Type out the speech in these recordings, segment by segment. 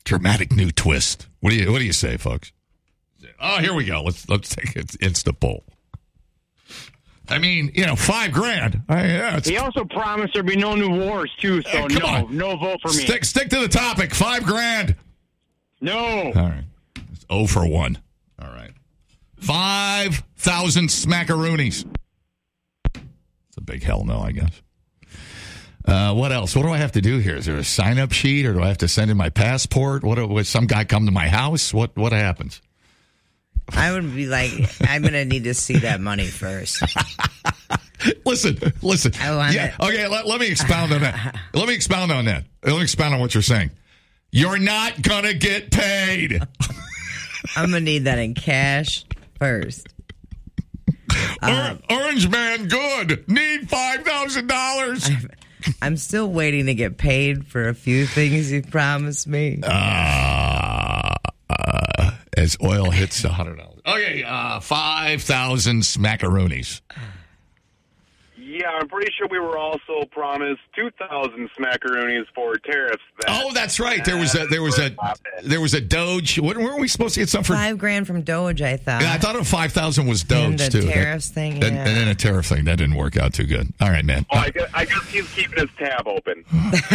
Dramatic new twist. What do you say, folks? Oh, here we go. Let's take it Insta poll. I mean, $5,000. He also promised there'd be no new wars too. So no vote for me. Stick to the topic. $5,000. No. All right. It's 0 for 1. All right. 5,000 smackaroonies. It's a big hell no, I guess. What else? What do I have to do here? Is there a sign-up sheet, or do I have to send in my passport? Would some guy come to my house? What happens? I would be like, I'm going to need to see that money first. Listen. I want it. Okay, let me expound on that. Let me expound on what you're saying. You're not going to get paid. I'm going to need that in cash first. Orange man, good. Need $5,000. I'm still waiting to get paid for a few things you promised me. As oil hits $100. Okay, 5,000 smackaroonies. Yeah, I'm pretty sure we were also promised 2,000 smackaroonies for tariffs. That's right. There was a Doge. Weren't we supposed to get some for $5,000 from Doge? I thought. Yeah, I thought 5,000 was Doge and too. Tariffs thing, and then a tariff thing that didn't work out too good. All right, man. I guess he's keeping his tab open.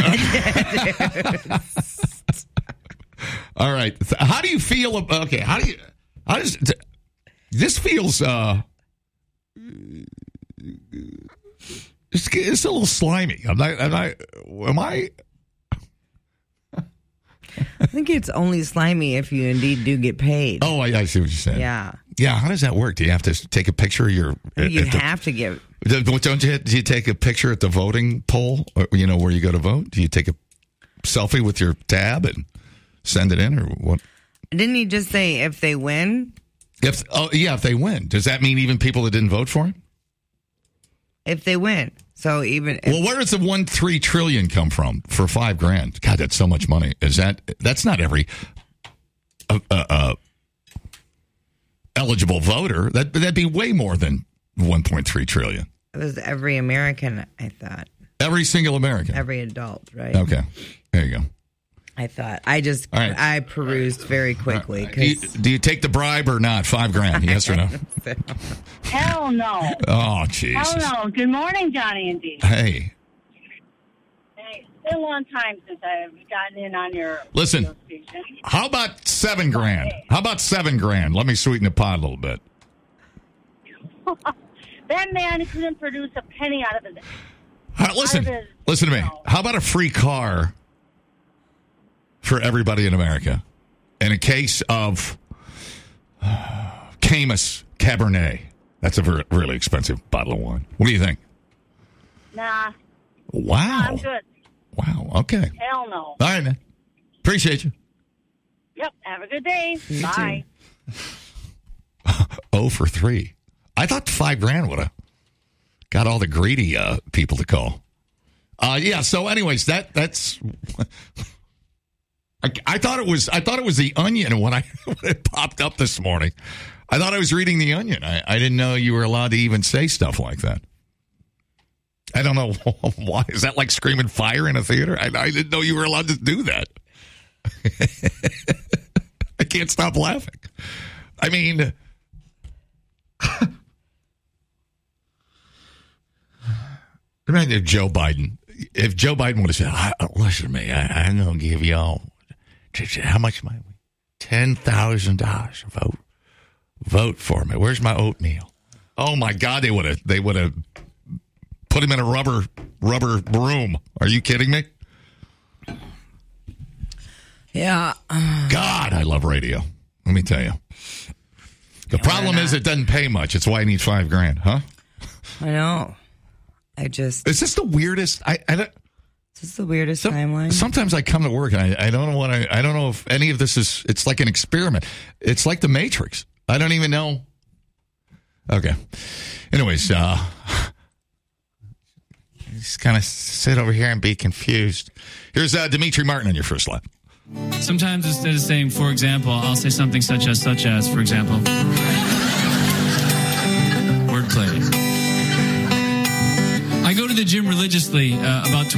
All right. How do you feel? Okay. How does this feels? It's a little slimy. Am I? I think it's only slimy if you indeed do get paid. Oh, I see what you're saying. Yeah. Yeah. How does that work? Do you have to take a picture of your? You have to give. Don't you? Do you take a picture at the voting poll? Or, where you go to vote? Do you take a selfie with your tab and send it in, or what? Didn't he just say if they win? If they win, does that mean even people that didn't vote for him? If they win, so even where does the 1.3 trillion come from for $5,000? God, that's so much money. That's not every eligible voter? That'd be way more than 1.3 trillion. It was every American, I thought. Every single American. Every adult, right? Okay, there you go. I thought. I perused very quickly. Do you take the bribe or not? $5,000, yes or no? Hell no. Oh, Jesus. Hell no. Good morning, Johnny and Dee. Hey. Hey, it's been a long time since I've gotten in on your Listen, radio station. How about $7,000? How about $7,000? Let me sweeten the pot a little bit. That man couldn't produce a penny out of his... Listen to me. How about a free car for everybody in America in a case of Camus Cabernet? That's a really expensive bottle of wine. What do you think? Nah. Wow. Nah, I'm good. Wow. Okay. Hell no. All right, man. Appreciate you. Yep. Have a good day. You Bye. 0 for 3. I thought $5,000 would have got all the greedy people to call. Yeah. So, anyways, that's. I thought it was the Onion when it popped up this morning. I thought I was reading the Onion. I didn't know you were allowed to even say stuff like that. I don't know why. Is that like screaming fire in a theater? I didn't know you were allowed to do that. I can't stop laughing. I mean, imagine if Joe Biden would have said, listen to me, I'm going to give y'all, how much money? $10,000. Vote for me. Where's my oatmeal? Oh my God, they would have put him in a rubber room. Are you kidding me? Yeah. God, I love radio. Let me tell you. The problem is it doesn't pay much. It's why I need $5,000, huh? I know. Is this the weirdest? Is this the weirdest timeline? Sometimes I come to work and I don't know I don't know if any of this is. It's like an experiment. It's like the Matrix. I don't even know. Okay. Anyways, just kind of sit over here and be confused. Here's Dimitri Martin on your first lap. Sometimes instead of saying, for example, I'll say something such as, for example. Wordplay. I go to the gym religiously about